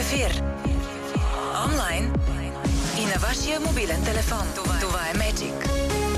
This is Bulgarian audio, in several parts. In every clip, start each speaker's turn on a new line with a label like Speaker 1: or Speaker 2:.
Speaker 1: ефир. Онлайн и на вашия мобилен телефон. Това е Magic.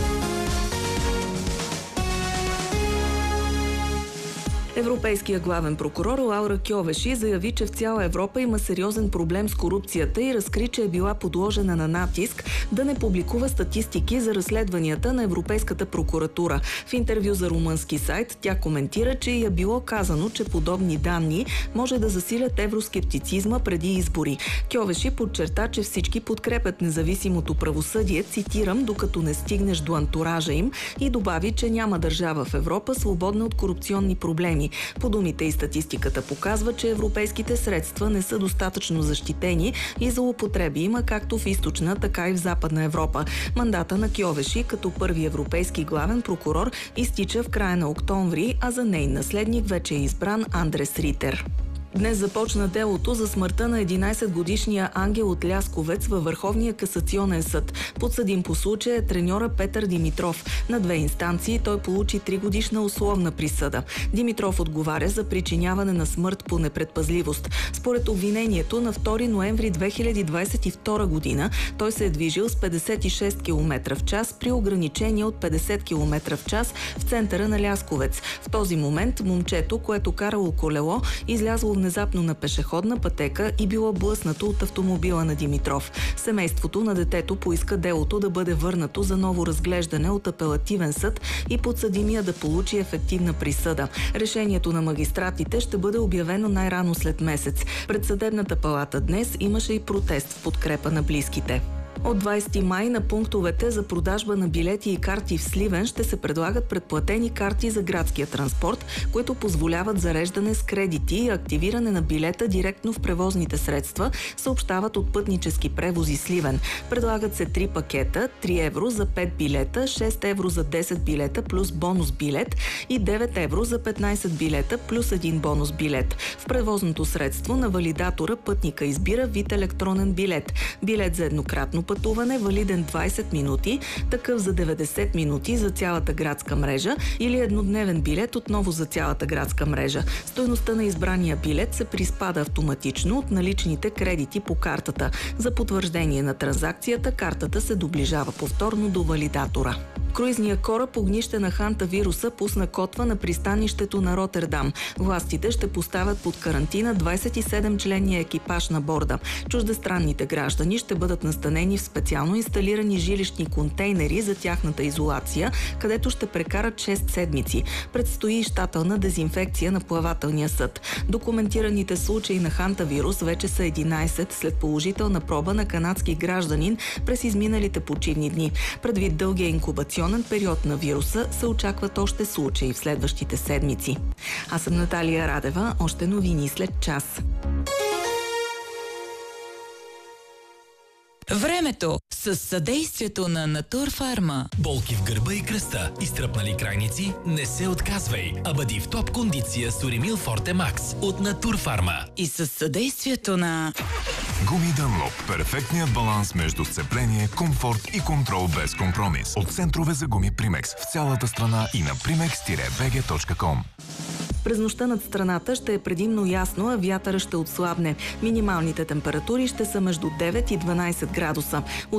Speaker 2: Европейският главен прокурор Лаура Кьовеши заяви, че в цяла Европа има сериозен проблем с корупцията и разкри, че е била подложена на натиск да не публикува статистики за разследванията на Европейската прокуратура. В интервю за румънски сайт тя коментира, че й е било казано, че подобни данни може да засилят евроскептицизма преди избори. Кьовеши подчерта, че всички подкрепят независимото правосъдие, цитирам, докато не стигнеш до антуража им, и добави, че няма държава в Европа свободна от корупционни проблеми. По думите и статистиката показва, че европейските средства не са достатъчно защитени и злоупотреби има както в източна, така и в Западна Европа. Мандата на Кьовеши като първи европейски главен прокурор изтича в края на октомври, а за нейн наследник вече е избран Андрес Ритер. Днес започна делото за смъртта на 11-годишния Ангел от Лясковец във Върховния касационен съд. Подсъдим по случая е треньора Петър Димитров. На 2 инстанции той получи 3-годишна условна присъда. Димитров отговаря за причиняване на смърт по непредпазливост. Според обвинението, на 2 ноември 2022 година той се е движил с 56 км в час при ограничение от 50 км в час в центъра на Лясковец. В този момент момчето, което карало колело, излязло внезапно на пешеходна пътека и било блъснато от автомобила на Димитров. Семейството на детето поиска делото да бъде върнато за ново разглеждане от апелативен съд и подсъдимия да получи ефективна присъда. Решението на магистратите ще бъде обявено най-рано след месец. Пред съдебната палата днес имаше и протест в подкрепа на близките. От 20 май на пунктовете за продажба на билети и карти в Сливен ще се предлагат предплатени карти за градския транспорт, които позволяват зареждане с кредити и активиране на билета директно в превозните средства, съобщават от Пътнически превози Сливен. Предлагат се 3 пакета, 3 евро за 5 билета, 6 евро за 10 билета плюс бонус билет и 9 евро за 15 билета плюс 1 бонус билет. В превозното средство на валидатора пътника избира вид електронен билет. Билет за еднократно пътуване, валиден 20 минути, такъв за 90 минути за цялата градска мрежа или еднодневен билет отново за цялата градска мрежа. Стойността на избрания билет се приспада автоматично от наличните кредити по картата. За потвърждение на транзакцията картата се доближава повторно до валидатора. Круизният кораб огнищена хантавируса пусна котва на пристанището на Ротердам. Властите ще поставят под карантина 27-членния екипаж на борда. Чуждестранните граждани ще бъдат настанени в специално инсталирани жилищни контейнери за тяхната изолация, където ще прекарат 6 седмици. Предстои и щателна дезинфекция на плавателния съд. Документираните случаи на хантавирус вече са 11 след положителна проба на канадски гражданин през изминалите почивни дни. Предвид дългия инкубационен период на вируса се очакват още случаи в следващите седмици. Аз съм Наталия Радева. Още новини след час.
Speaker 3: Времето с съдействието на Натурфарма.
Speaker 4: Болки в гърба и кръста, изтръпнали крайници? Не се отказвай, а бъди в топ кондиция с Уремил Форте Макс от Натурфарма.
Speaker 3: И с съдействието на
Speaker 5: Гуми Дънлоп. Перфектният баланс между сцепление, комфорт и контрол без компромис. От центрове за гуми Примекс в цялата страна и на primex-bg.com.
Speaker 2: През нощта над страната ще е предимно ясно, а вятъра ще отслабне. Минималните температури ще са между 9 и 12 градуса.